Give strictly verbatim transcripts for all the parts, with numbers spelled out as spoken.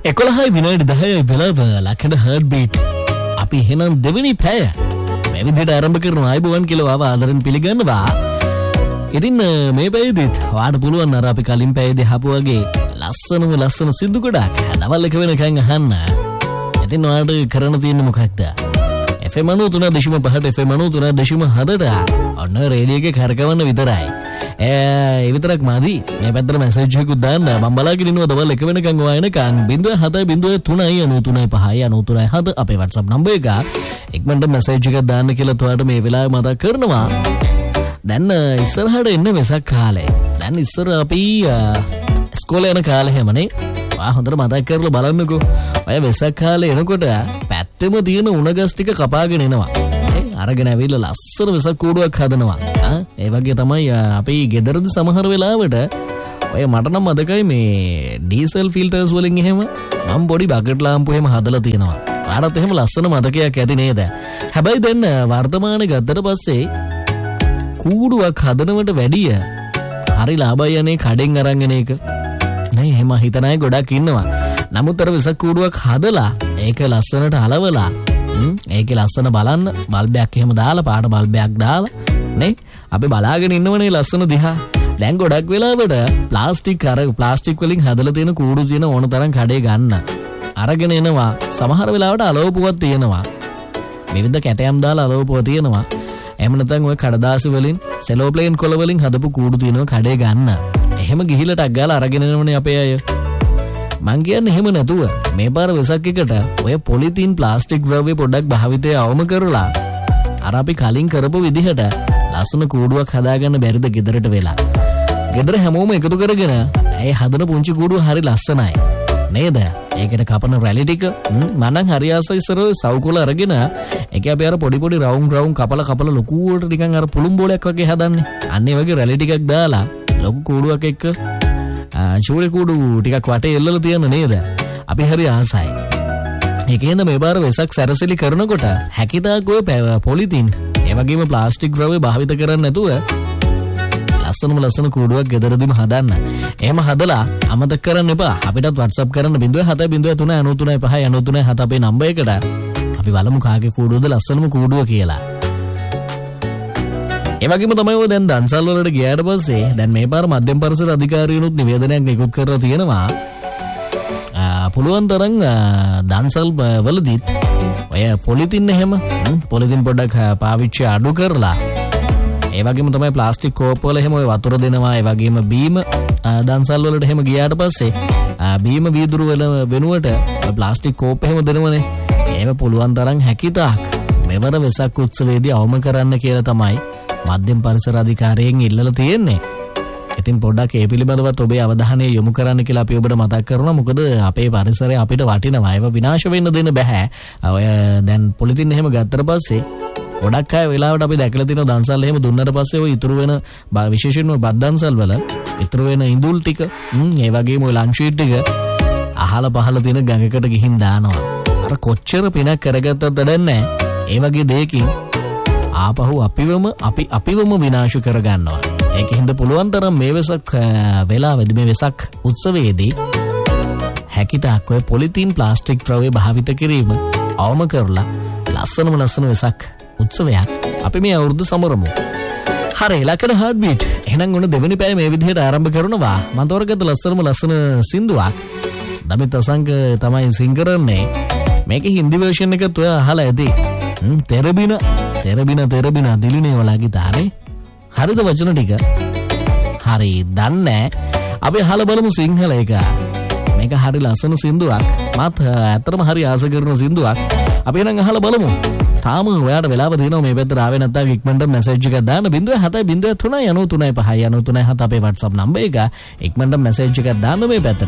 එකොළහයි විනාඩි දහයයි වෙලාව ලක්ෂණ හර්ට් බීට්. අපි එහෙනම් දෙවෙනි පැය මේ විදිහට ආරම්භ කරන ආයුබෝවන් කියලා ආව ආදරෙන් පිළිගන්නවා. ඉතින් මේ පැයේදීත් ඔයාලට පුළුවන් අර අපි කලින් පැයේදී අහපු වගේ ලස්සනම ලස්සන සින්දු ගොඩක් දවල් එක වෙනකන් අහන්න. ඉතින් ඔයාලට කරන්න තියෙන්නේ මොකක්ද? F M ninety three point five F M ninety three point seven ඔන්න රේඩියෝ එකේ කරකවන්න විතරයි. ඒ විතරක් මාදි. මේ පැත්තට මැසේජ් එකකුත් දාන්න. මම බලාගෙන ඉන්නවා දවල් එක වෙනකන් ඔයා එනකන් zero seven zero three nine three five nine three seven අපේ WhatsApp නම්බර් එක. ඉක්මනට මැසේජ් එකක් දාන්න කියලා ඔයාලට මේ වෙලාවේ මතක් කරනවා. දැන් ඉස්සරහට එන්න වෙසක් කාලේ. දැන් ඉස්සර අපි ඉස්කෝලේ යන කාලේ හැමනේ. ඔයා හොඳට මතක් කරලා බලන්නකෝ. ඔය වෙසක් කාලේ එනකොට පැත්තෙම තියෙන උණගස් ටික කපාගෙන එනවා. අරගෙන ඇවිල්ලා ලස්සන වෙසක් කූඩුවක් හදනවා. ඒ වගේ තමයි අපි ගෙදරදී සමහර වෙලාවට ඔය මට නම් මතකයි මේ ඩීසල් ෆිල්ටර්ස් වලින් එහෙම මම පොඩි බකට් ලාම්පු එහෙම හදලා තියෙනවා. ආරත් එහෙම ලස්සන මතකයක් ඇති නේද? හැබැයි දැන් වර්තමානයේ ගත්තට පස්සේ කූඩුවක් හදනවට වැඩිය හරි ලාභයි යන්නේ කඩෙන් අරන් එන එක. නෑ එහෙම හිතන අය ගොඩක් ඉන්නවා. නමුත් අර වෙසක් කූඩුවක් හදලා ඒක ලස්සනට අලවලා ඒකේ ලස්සන බලන්න බල්බයක් එහෙම දාලා පාට බල්බයක් දාලා නේ අපි බලාගෙන ඉන්නවනේ ලස්සන දිහා. දැන් ගොඩක් වෙලාවට ප්ලාස්ටික් අර ප්ලාස්ටික් වලින් හදලා තියෙන කූඩු තියෙන ඕන තරම් කඩේ ගන්න අරගෙන එනවා. සමහර වෙලාවට අලවපුවක් තියෙනවා. විවිධ කැටයම් දාලා අලවපුව තියෙනවා. එහෙම නැත්නම් ඔය කඩදාසි වලින් සෙලෝප්ලේන් කොළ වලින් හදපු කූඩු තියෙනවා කඩේ ගන්න. එහෙම ගිහිල්ලා ටක් ගාලා අරගෙන එනවනේ අපේ අය. මං කියන්නේ එහෙම නැතුව මේ පාර වෙසක් එකට ඔය පොලිතීන් ප්ලාස්ටික් ද්‍රව්‍ය පොඩ්ඩක් භාවිතය අවම කරලා අර අපි කලින් කරපු විදිහට ලස්සන කූඩුවක් හදාගන්න බැරිද ගෙදරට වෙලා? ගෙදර හැමෝම එකතු කරගෙන ඒ හදන පුංචි කූඩුව හරි ලස්සනයි නේද? ඒකට කපන රැලි ටික මම නම් හරි ආසයි ඉස්සර සවුකොළ අරගෙන ඒක අපි අර පොඩි පොඩි රවුම් රවුම් කපලා කපලා ලොකුවට නිකන් අර පුළුම් බෝලයක් වගේ හදන්නේ. අන්න ඒ වගේ රැලි ටිකක් දාලා ලොකු කූඩුවක් එක්ක චූරි කූඩු ටිකක් වටේ එල්ලලා තියෙන නේද? අපි හරි ආසයි. ඒකේන මේ බාර වෙසක් සැරසිලි කරනකොට හැකිතාක් ඔය පොලිතින් ඒ වගේම ප්ලාස්ටික් ද්‍රව්‍ය භාවිත කරන්නේ නැතුව ලස්සනම ලස්සන කූඩුවක් ගෙදරදීම හදන්න. එහෙම හදලා අමතක කරන්න එපා. අපිටත් WhatsApp කරන්න zero seven zero three nine three five nine three seven අපේ නම්බර් එකට. අපි බලමු කාගේ කූඩුවද ලස්සනම කූඩුව කියලා. ඒ වගේම තමයි ඔය දැන් දන්සල් වලට ගියාට පස්සේ දැන් මේ පාර මධ්‍යම පරිසර අධිකාරියනුත් නිවේදනයක් නිකුත් කරලා තියෙනවා. පුළුවන් තරම් දන්සල් වලදීත් ඔය පොලිතින් එහෙම පොලිතින් පොඩ්ඩක් පාවිච්චි අඩු කරලා ඒ වගේම තමයි ප්ලාස්ටික් කෝප් වල එහෙම ඔය වතුර දෙනවා. ඒ වගේම බීම දන්සල් වලට එහෙම ගියාට පස්සේ බීම වීදුරු වල වෙනුවට ප්ලාස්ටික් කෝප් එහෙම දෙනවනේ. ඒව පුළුවන් තරම් හැකිතාක් මෙවර වෙසක් උත්සවයේදී අවම කරන්න කියලා තමයි මධ්‍යම පරිසර අධිකාරියෙන් ඉල්ලලා තියෙන්නේ. ඉතින් පොඩ්ඩක් ඒ පිළිබඳවත් ඔබේ අවධානය යොමු කරන්න කියලා අපි ඔබට මතක් කරනවා. මොකද අපේ පරිසරය අපිට වටිනවා. ඒව විනාශ වෙන්න දෙන්න බෑ. ඔය දැන් පොලිතින් එහෙම ගත්තට පස්සේ ගොඩක් අය වෙලාවට අපි දැකලා තියෙනවා දන්සල් එහෙම දුන්නට පස්සේ ඔය ඉතුරු වෙන විශේෂයෙන්ම බත් දන්සල් වල ඉතුරු වෙන ඉඳුල් ටික ඒ වගේම ඔය ලන්ච් ෂීට් ටික අහල පහල තියෙන ගඟකට ගිහින් දානවා. අර කොච්චර පිනක් කරගත්තද දන්නේ ඒ වගේ දෙයකින් ආපහු අපිවම අපි අපිවම විනාශ කරගන්නවා. ඒකෙන්ද පුළුවන් තරම් මේ වෙසක් වෙලාවෙදී මේ වෙසක් උත්සවයේදී හැකිතාක් ඔය පොලිතීන් ප්ලාස්ටික් ද්‍රව්‍ය භාවිත කිරීම අවම කරලා ලස්සනම ලස්සන වෙසක් උත්සවයක් අපි මේ අවුරුදු සමරමු. හරි ලකඩ හાર્ට් බීට්. එහෙනම් ඔන්න දෙවෙනි පැය මේ විදිහට ආරම්භ කරනවා. මම තෝරගත්ත ලස්සනම ලස්සන සින්දුවක් දමිත් අසංක තමයි සිං කරන්නේ. මේකේ හින්දි version එකත් ඔය අහලා ඇති. තෙරබින තෙරබින තෙරබින දිලිනේ වලා ගිතානේ. හරිද වචන ටික? හරි දන්නේ. අපි අහලා බලමු සිංහල එක. මේක හරි ලස්සන සින්දුවක්. මාත් ඇත්තටම හරි ආස කරන සින්දුවක්. අපි එහෙනම් අහලා බලමු. තාම ඔයාට වෙලාව තියෙනවා මේ පැත්තට ආවේ නැත්නම් ඉක්මනට මැසේජ් එකක් දාන්න zero seven zero three nine three five nine three seven අපේ WhatsApp නම්බර් එක. ඉක්මනට මැසේජ් එකක් දාන්න මේ පැත්තට.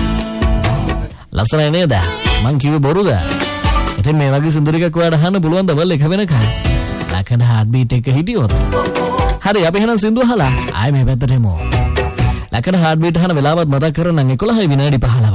ලස්සනයි නේද? මං කිව්වේ බොරුද? ඉතින් මේ වගේ සින්දු ටිකක් ඔයාලට අහන්න පුළුවන් දවල් එක වෙනකන්. ලකඩ හાર્ට් බීට් එක හිටියොත්. හරි අපි එහෙනම් සින්දු අහලා ආයෙ මේ පැත්තට එමු. ලකඩ හાર્ට් බීට් අහන වෙලාවත් මතක් කරගන්න එකොළහයි විනාඩි පහළොව.